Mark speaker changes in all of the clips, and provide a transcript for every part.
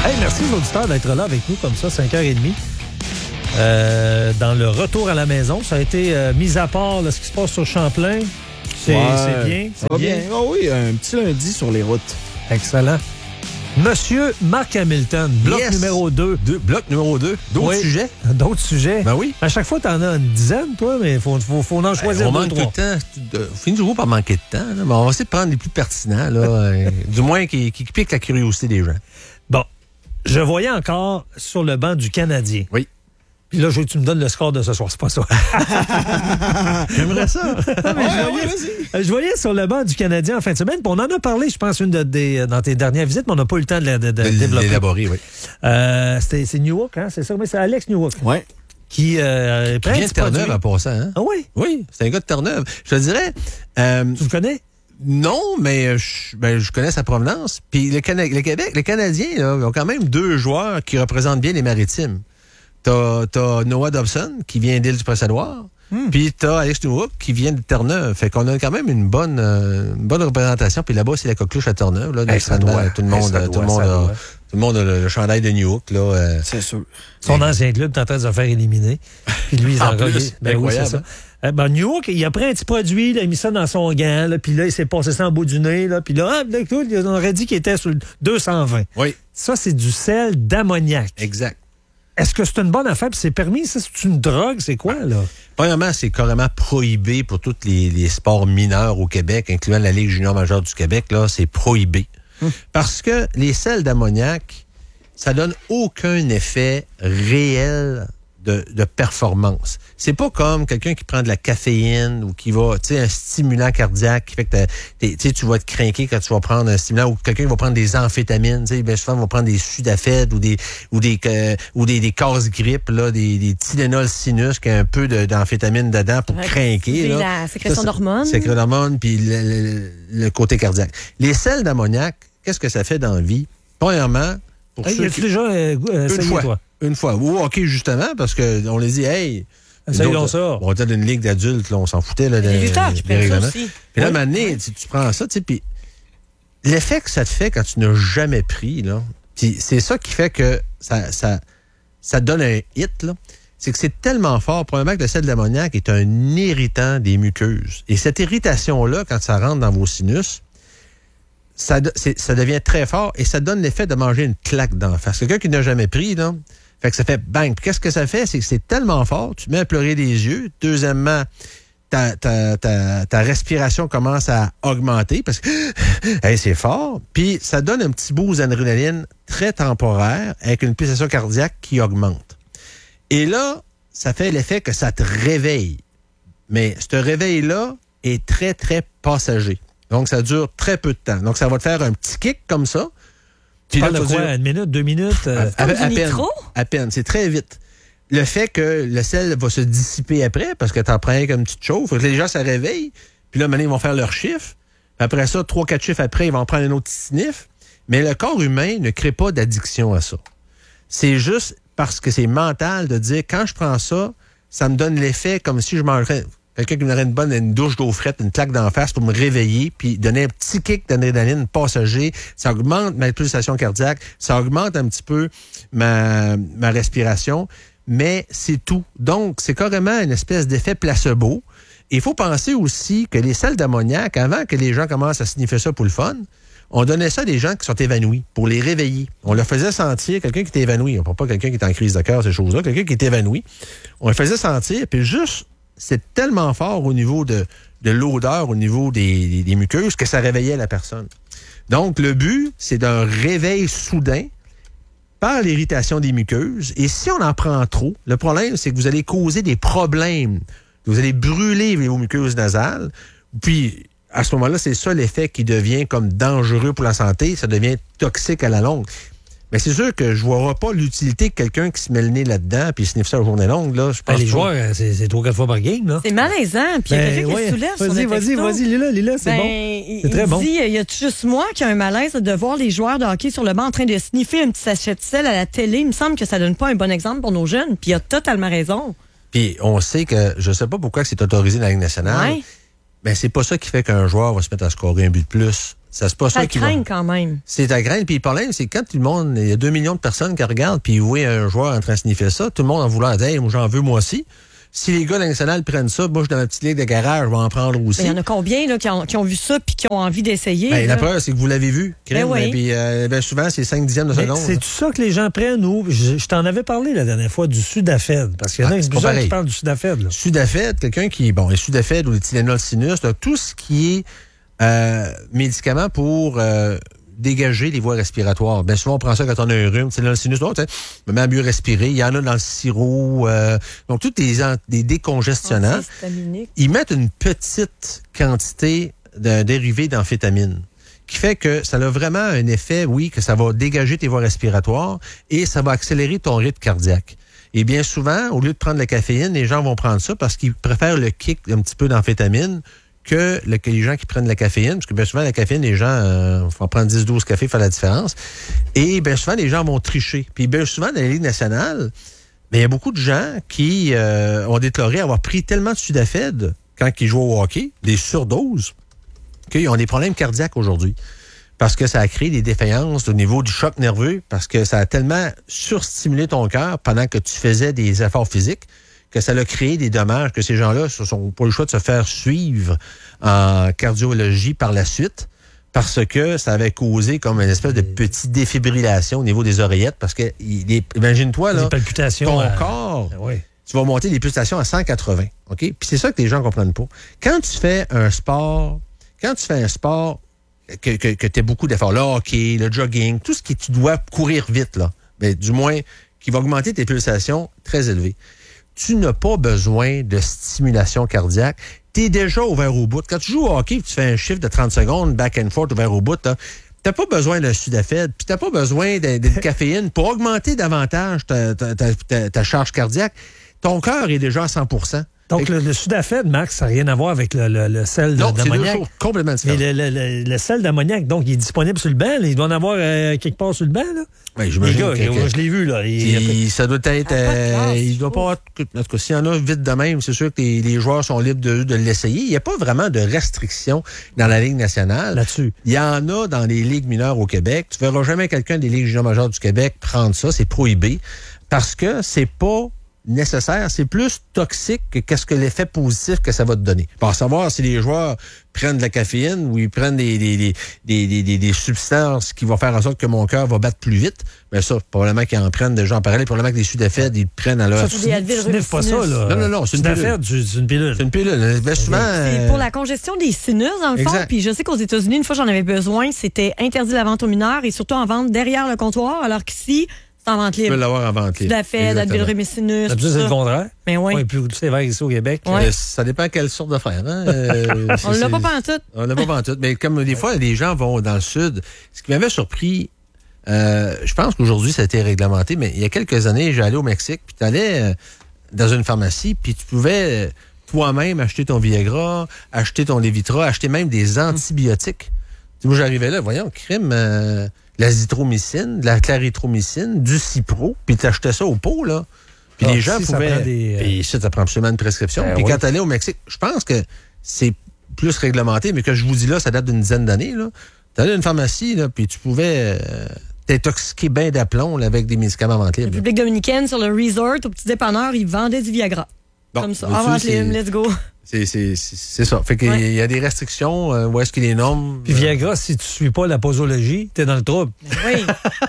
Speaker 1: Hey, merci aux auditeurs d'être là avec nous comme ça, 5h30. Dans le retour à la maison, ça a été mis à part là, ce qui se passe sur Champlain. C'est bien. C'est bien.
Speaker 2: Oh oui, un petit lundi sur les routes.
Speaker 1: Excellent. Monsieur Marc Hamilton, bloc numéro 2.
Speaker 2: Bloc numéro 2. D'autres sujets?
Speaker 1: D'autres sujais.
Speaker 2: Ben oui.
Speaker 1: À chaque fois, tu en as une dizaine, toi, mais il faut en choisir
Speaker 2: on
Speaker 1: deux,
Speaker 2: manque
Speaker 1: trois.
Speaker 2: tout le temps. On finit toujours par manquer de temps. Là, mais on va essayer de prendre les plus pertinents. Là, du moins qui piquent la curiosité des gens.
Speaker 1: Bon. Je voyais encore sur le banc du Canadien.
Speaker 2: Oui.
Speaker 1: Puis là, je veux que tu me donnes le score de ce soir. C'est pas ça.
Speaker 2: J'aimerais ça.
Speaker 1: Je voyais sur le banc du Canadien en fin de semaine, puis on en a parlé, je pense, dans tes dernières visites, mais on n'a pas eu le temps de développer.
Speaker 2: L'élaborer, oui.
Speaker 1: C'est Newhook, hein? C'est ça? Oui, c'est Alex Newhook.
Speaker 2: Oui.
Speaker 1: Qui
Speaker 2: vient de Terre-Neuve en passant. Hein?
Speaker 1: Ah oui?
Speaker 2: Oui, c'est un gars de Terre-Neuve. Je te dirais...
Speaker 1: tu le connais?
Speaker 2: Non, mais je connais sa provenance. Puis les Canadiens, là, ils ont quand même 2 joueurs qui représentent bien les Maritimes. T'as Noah Dobson, qui vient d'Île du Prince-Édouard, puis t'as Alex Newhook, qui vient de Terre-Neuve. Fait qu'on a quand même une bonne représentation. Puis là-bas, c'est la coqueluche à Terre-Neuve. Là, tout le monde a le chandail de Newhook. Là,
Speaker 1: c'est sûr. Son ancien club est en train de se faire éliminer. Puis lui, il en
Speaker 2: plus,
Speaker 1: ben oui, c'est ça. Newhook, il a pris un petit produit, il a mis ça dans son gant, là, puis là, il s'est passé ça en bout du nez, là, puis là, il aurait dit qu'il était sur le 220.
Speaker 2: Oui.
Speaker 1: Ça, c'est du sel d'ammoniac.
Speaker 2: Exact.
Speaker 1: Est-ce que c'est une bonne affaire? Puis c'est permis? Ça, c'est une drogue? C'est quoi, là?
Speaker 2: Premièrement, c'est carrément prohibé pour tous les sports mineurs au Québec, incluant la Ligue junior majeure du Québec. Là, c'est prohibé. Parce que les sels d'ammoniac, ça donne aucun effet réel de performance. C'est pas comme quelqu'un qui prend de la caféine ou qui va, tu sais, un stimulant cardiaque qui fait que tu vas te craquer quand tu vas prendre un stimulant, ou quelqu'un qui va prendre des amphétamines, tu sais, bien souvent on va prendre des Sudafed ou des casse-grippe, là, des Tylenol sinus qui a un peu d'amphétamine dedans pour craquer. Là.
Speaker 3: La sécrétion d'hormones.
Speaker 2: Sécrétion d'hormones, puis le côté cardiaque. Les sels d'ammoniac, qu'est-ce que ça fait dans la vie? Premièrement, pour ceux
Speaker 1: qui... déjà essayé, toi?
Speaker 2: Une fois. Ou OK, justement, parce qu'on les dit, hey...
Speaker 1: Essayons ça.
Speaker 2: On était dans une ligue d'adultes, là, on s'en foutait. Là,
Speaker 3: les lutteurs qui prennent ça aussi.
Speaker 2: Puis là, maintenant, tu prends ça, tu sais, puis l'effet que ça te fait quand tu n'as jamais pris, là, puis c'est ça qui fait que ça te donne un hit, là, c'est que c'est tellement fort, probablement que le sel d'ammoniac est un irritant des muqueuses. Et cette irritation-là, quand ça rentre dans vos sinus, ça devient très fort et ça donne l'effet de manger une claque d'en face. Quelqu'un qui n'a jamais pris, là, fait que ça fait bang. Puis qu'est-ce que ça fait? C'est que c'est tellement fort, tu te mets à pleurer des yeux. Deuxièmement, ta respiration commence à augmenter parce que hey, c'est fort. Puis ça donne un petit boost d'adrénaline très temporaire avec une pulsation cardiaque qui augmente. Et là, ça fait l'effet que ça te réveille. Mais ce réveil-là est très, très passager. Donc, ça dure très peu de temps. Donc, ça va te faire un petit kick comme ça.
Speaker 1: Tu parles de quoi? 1 minute, 2 minutes?
Speaker 2: À peine. C'est très vite. Le fait que le sel va se dissiper après, parce que t'en prends comme une petite chauffe, les gens, ça réveille. Puis là, maintenant, ils vont faire leur chiffre. Après ça, 3-4 chiffres après, ils vont prendre un autre petit sniff. Mais le corps humain ne crée pas d'addiction à ça. C'est juste parce que c'est mental de dire, quand je prends ça, ça me donne l'effet comme si je mangerais... Quelqu'un qui me donnerait une douche d'eau frette, une claque d'en face pour me réveiller, puis donner un petit kick d'adrénaline passager. Ça augmente ma pulsation cardiaque, ça augmente un petit peu ma respiration, mais c'est tout. Donc, c'est carrément une espèce d'effet placebo. Il faut penser aussi que les sels d'ammoniac, avant que les gens commencent à sniffer ça pour le fun, on donnait ça à des gens qui sont évanouis, pour les réveiller. On leur faisait sentir quelqu'un qui était évanoui. On ne parle pas quelqu'un qui est en crise de cœur, ces choses-là, quelqu'un qui est évanoui. On le faisait sentir, puis juste... C'est tellement fort au niveau de l'odeur, au niveau des muqueuses, que ça réveillait la personne. Donc, le but, c'est d'un réveil soudain par l'irritation des muqueuses. Et si on en prend trop, le problème, c'est que vous allez causer des problèmes. Vous allez brûler vos muqueuses nasales. Puis, à ce moment-là, c'est ça l'effet qui devient comme dangereux pour la santé. Ça devient toxique à la longue. Mais c'est sûr que je ne vois pas l'utilité de quelqu'un qui se met le nez là-dedans puis sniffe ça la journée longue. Là. Je pense
Speaker 1: les joueurs, c'est 3-4 fois par game. Là.
Speaker 3: C'est malaisant. Puis il y a quelqu'un qui se soulève
Speaker 1: Vas-y, Lila, c'est bon. C'est très bon.
Speaker 3: Il dit, il y a juste moi qui a un malaise de voir les joueurs de hockey sur le banc en train de sniffer un petit sachet de sel à la télé. Il me semble que ça donne pas un bon exemple pour nos jeunes. Puis il a totalement raison.
Speaker 2: Puis on sait que, je sais pas pourquoi c'est autorisé dans la Ligue nationale.
Speaker 3: Ouais.
Speaker 2: ben c'est pas ça qui fait qu'un joueur va se mettre à scorer un but de plus. C'est pas ça qui
Speaker 3: craint quand même.
Speaker 2: C'est à craindre. Puis le problème, c'est que quand tout le monde, il y a 2 millions de personnes qui regardent, puis ils voient un joueur en train de sniffer ça, tout le monde en voulant dire, hey, moi j'en veux moi aussi. Si les gars de la nationale prennent ça, moi je suis dans ma petite ligue de garage, je vais en prendre aussi.
Speaker 3: Il y en a combien là, qui ont vu ça puis qui ont envie d'essayer?
Speaker 2: Ben, la preuve, c'est que vous l'avez vu.
Speaker 3: Ben oui.
Speaker 2: Puis souvent, c'est 5 dixièmes de seconde.
Speaker 1: C'est tout ça que les gens prennent ou je t'en avais parlé la dernière fois du Sudafed. Parce qu'il y en a plusieurs qui parlent du Sudafed. Là.
Speaker 2: Sudafed, quelqu'un qui, est Sudafed ou le Tylenol sinus, là, tout ce qui est médicament pour dégager les voies respiratoires. Bien souvent, on prend ça quand on a un rhume. Tylenol sinus, on me met à mieux respirer. Il y en a dans le sirop. Donc, tous des décongestionnants. Ils mettent une petite quantité d'un dérivé d'amphétamine qui fait que ça a vraiment un effet, oui, que ça va dégager tes voies respiratoires et ça va accélérer ton rythme cardiaque. Et bien souvent, au lieu de prendre la caféine, les gens vont prendre ça parce qu'ils préfèrent le kick un petit peu d'amphétamine que les gens qui prennent la caféine, parce que bien souvent, la caféine, les gens vont prendre 10-12 cafés, faire la différence. Et bien souvent, les gens vont tricher. Puis bien souvent, dans les ligues nationales, il y a beaucoup de gens qui ont déclaré avoir pris tellement de Sudafed quand ils jouent au hockey, des surdoses, qu'ils ont des problèmes cardiaques aujourd'hui. Parce que ça a créé des défaillances au niveau du choc nerveux, parce que ça a tellement surstimulé ton cœur pendant que tu faisais des efforts physiques, que ça a créé des dommages, que ces gens-là n'ont pas le choix de se faire suivre en cardiologie par la suite, parce que ça avait causé comme une espèce de petite défibrillation au niveau des oreillettes, parce que, imagine-toi, là, ton corps, tu vas monter les pulsations à 180, OK? Puis c'est ça que les gens ne comprennent pas. Quand tu fais un sport que tu as beaucoup d'efforts, le hockey, le jogging, tout ce qui tu dois courir vite, là, bien, du moins, qui va augmenter tes pulsations très élevées. Tu n'as pas besoin de stimulation cardiaque. Tu es déjà ouvert au bout. Quand tu joues au hockey, tu fais un chiffre de 30 secondes, back and forth, ouvert au bout, tu n'as pas besoin d'un Sudafed, puis tu n'as pas besoin d'une caféine pour augmenter davantage ta charge cardiaque. Ton cœur est déjà à 100%.
Speaker 1: Donc, le Sudafed, Max, ça n'a rien à voir avec le sel d'ammoniac.
Speaker 2: Non, c'est deux choses complètement différentes.
Speaker 1: Mais le sel d'ammoniac, donc, il est disponible sur le banc. Là. Il doit en avoir quelque part sur le banc. Là.
Speaker 2: Ben, j'imagine
Speaker 1: je l'ai vu. Là.
Speaker 2: Ça doit être... il doit pas avoir... En tout cas, s'il y en a vite de même, c'est sûr que les joueurs sont libres de l'essayer. Il n'y a pas vraiment de restrictions dans la Ligue nationale.
Speaker 1: Là-dessus.
Speaker 2: Il y en a dans les ligues mineures au Québec. Tu ne verras jamais quelqu'un des ligues juniors majeures du Québec prendre ça. C'est prohibé. Parce que c'est pas nécessaire, c'est plus toxique que qu'est-ce que l'effet positif que ça va te donner. Pour savoir si les joueurs prennent de la caféine ou ils prennent des substances qui vont faire en sorte que mon cœur va battre plus vite, bien ça, probablement qu'ils en prennent déjà en parallèle, probablement que les Sudafed, ils prennent à leur...
Speaker 1: Tu sniffes pas ça, là.
Speaker 2: Non, c'est une pilule.
Speaker 1: C'est une pilule.
Speaker 2: C'est une pilule. Ben, souvent,
Speaker 3: c'est pour la congestion des sinus, dans le fond. Puis je sais qu'aux États-Unis, une fois j'en avais besoin, c'était interdit la vente aux mineurs et surtout en vente derrière le comptoir, alors qu'ici, c'est en vente libre.
Speaker 2: Tu peux l'avoir en vente libre.
Speaker 3: Tout à fait, d'Advil-Rémicinus.
Speaker 1: D'habitude, c'est le contraire.
Speaker 3: Mais oui.
Speaker 1: Oui, plus sévère ici au Québec.
Speaker 3: Ouais.
Speaker 2: Ça dépend quelle sorte de fer. Hein?
Speaker 3: On l'a pas pantoute.
Speaker 2: On l'a pas pantoute. Mais comme des fois, les gens vont dans le sud, ce qui m'avait surpris, je pense qu'aujourd'hui, ça a été réglementé, mais il y a quelques années, j'allais au Mexique, puis tu allais dans une pharmacie, puis tu pouvais toi-même acheter ton Viagra, acheter ton Levitra, acheter même des antibiotiques. Moi, j'arrivais là, voyons, crime... l'azithromycine, de la clarithromycine, du Cipro, puis t'achetais ça au pot, là. Puis les gens pouvaient... Puis ça prend absolument une prescription. Puis quand t'allais au Mexique, je pense que c'est plus réglementé, mais que je vous dis là, ça date d'une dizaine d'années, là. T'allais à une pharmacie, là, puis tu pouvais t'intoxiquer bien d'aplomb là, avec des médicaments en vente libre.
Speaker 3: République dominicaine, sur le resort, au petit dépanneur, ils vendaient du Viagra. Bon, comme ça, en vente libre, let's go.
Speaker 2: C'est ça. Fait qu'il y a des restrictions. Où est-ce qu'il y a des normes?
Speaker 1: Puis Viagra, si tu suis pas la posologie, t'es dans le trouble.
Speaker 3: Oui.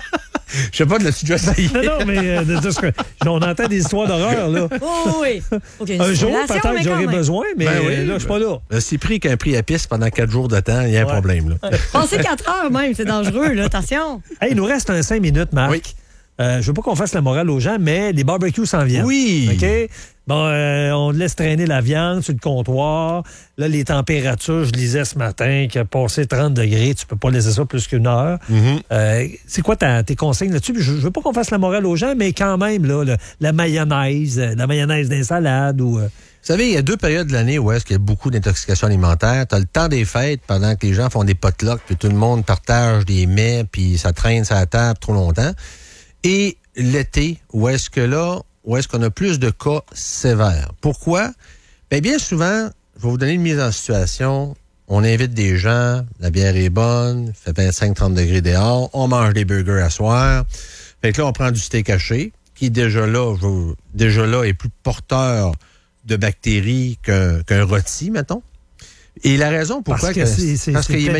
Speaker 2: Je sais pas, de là-dessus,
Speaker 1: Non, mais on entend des histoires d'horreur, là.
Speaker 3: Oh, oui. Okay,
Speaker 1: un jour, peut-être j'aurais besoin, mais là, je suis pas là.
Speaker 2: C'est pris qu'un prix à piste pendant 4 jours de temps, il y a un problème, là.
Speaker 3: Pensez 4 heures même, c'est dangereux, là. Attention.
Speaker 1: Hey, il nous reste 5 minutes, Marc. Oui. Je veux pas qu'on fasse la morale aux gens, mais les barbecues s'en viennent.
Speaker 2: Oui.
Speaker 1: OK? Bon, on laisse traîner la viande sur le comptoir. Là, les températures, je lisais ce matin, qu'il a passé 30 degrés. Tu peux pas laisser ça plus qu'une heure. Mm-hmm. C'est quoi tes consignes là-dessus? Je veux pas qu'on fasse la morale aux gens, mais quand même, là, la mayonnaise des salades ou... Vous
Speaker 2: savez, il y a 2 périodes de l'année où est-ce qu'il y a beaucoup d'intoxication alimentaire. Tu as le temps des fêtes, pendant que les gens font des potlucks, puis tout le monde partage des mets, puis ça traîne sur la table trop longtemps. Et l'été, où est-ce qu'on a plus de cas sévères? Pourquoi? Bien souvent, je vais vous donner une mise en situation. On invite des gens, la bière est bonne, fait 25-30 degrés dehors, on mange des burgers à soir. Fait que là, on prend du steak haché, qui déjà là est plus porteur de bactéries qu'un rôti, mettons. Et la raison pourquoi...
Speaker 1: Parce qu'il